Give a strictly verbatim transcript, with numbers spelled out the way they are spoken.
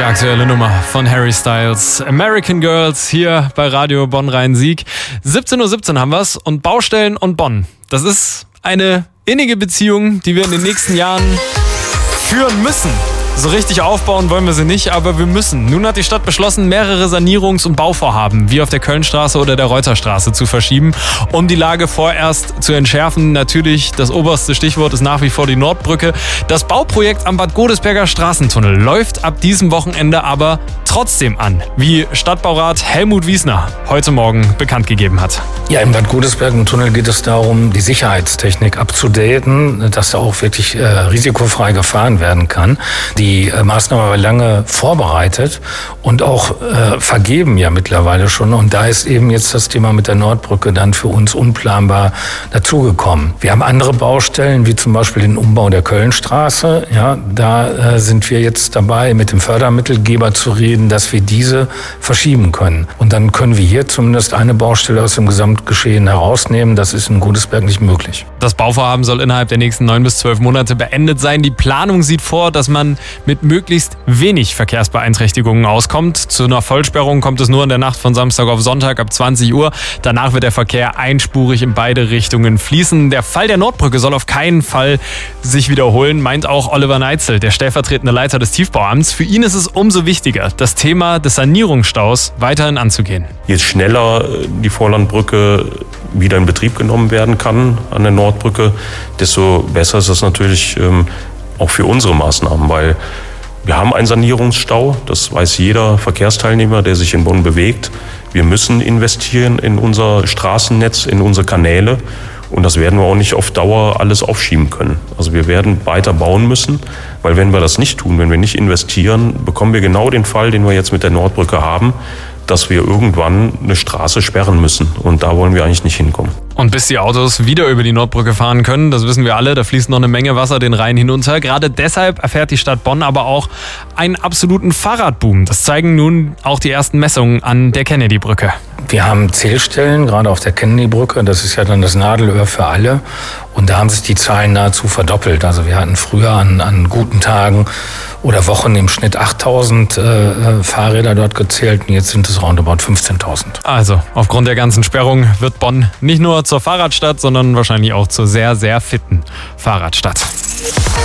aktuelle Nummer von Harry Styles. American Girls hier bei Radio Bonn-Rhein-Sieg. siebzehn Uhr siebzehn haben wir's und Baustellen und Bonn. Das ist eine innige Beziehung, die wir in den nächsten Jahren führen müssen. So richtig aufbauen wollen wir sie nicht, aber wir müssen. Nun hat die Stadt beschlossen, mehrere Sanierungs- und Bauvorhaben, wie auf der Kölnstraße oder der Reuterstraße, zu verschieben, um die Lage vorerst zu entschärfen. Natürlich, das oberste Stichwort ist nach wie vor die Nordbrücke. Das Bauprojekt am Bad Godesberger Straßentunnel läuft ab diesem Wochenende aber trotzdem an, wie Stadtbaurat Helmut Wiesner heute Morgen bekannt gegeben hat. Ja, im Bad Godesberger Tunnel geht es darum, die Sicherheitstechnik abzudaten, dass da auch wirklich äh, risikofrei gefahren werden kann. Die Die Maßnahme war lange vorbereitet und auch äh, vergeben ja mittlerweile schon. Und da ist eben jetzt das Thema mit der Nordbrücke dann für uns unplanbar dazugekommen. Wir haben andere Baustellen, wie zum Beispiel den Umbau der Kölnstraße. Ja, da äh, sind wir jetzt dabei, mit dem Fördermittelgeber zu reden, dass wir diese verschieben können. Und dann können wir hier zumindest eine Baustelle aus dem Gesamtgeschehen herausnehmen. Das ist in Godesberg nicht möglich. Das Bauvorhaben soll innerhalb der nächsten neun bis zwölf Monate beendet sein. Die Planung sieht vor, dass man mit möglichst wenig Verkehrsbeeinträchtigungen auskommt. Zu einer Vollsperrung kommt es nur in der Nacht von Samstag auf Sonntag ab zwanzig Uhr. Danach wird der Verkehr einspurig in beide Richtungen fließen. Der Fall der Nordbrücke soll auf keinen Fall sich wiederholen, meint auch Oliver Neitzel, der stellvertretende Leiter des Tiefbauamts. Für ihn ist es umso wichtiger, das Thema des Sanierungsstaus weiterhin anzugehen. Je schneller die Vorlandbrücke wieder in Betrieb genommen werden kann an der Nordbrücke, desto besser ist es natürlich ähm, auch für unsere Maßnahmen, weil wir haben einen Sanierungsstau, das weiß jeder Verkehrsteilnehmer, der sich in Bonn bewegt. Wir müssen investieren in unser Straßennetz, in unsere Kanäle und das werden wir auch nicht auf Dauer alles aufschieben können. Also wir werden weiter bauen müssen, weil wenn wir das nicht tun, wenn wir nicht investieren, bekommen wir genau den Fall, den wir jetzt mit der Nordbrücke haben, dass wir irgendwann eine Straße sperren müssen. Und da wollen wir eigentlich nicht hinkommen. Und bis die Autos wieder über die Nordbrücke fahren können, das wissen wir alle, da fließt noch eine Menge Wasser den Rhein hinunter. Gerade deshalb erfährt die Stadt Bonn aber auch einen absoluten Fahrradboom. Das zeigen nun auch die ersten Messungen an der Kennedy-Brücke. Wir haben Zählstellen, gerade auf der Kennedy-Brücke. Das ist ja dann das Nadelöhr für alle. Und da haben sich die Zahlen nahezu verdoppelt. Also wir hatten früher an, an guten Tagen oder Wochen im Schnitt achttausend äh, Fahrräder dort gezählt. Und jetzt sind es roundabout fünfzehntausend. Also aufgrund der ganzen Sperrung wird Bonn nicht nur zur Fahrradstadt, sondern wahrscheinlich auch zur sehr, sehr fitten Fahrradstadt.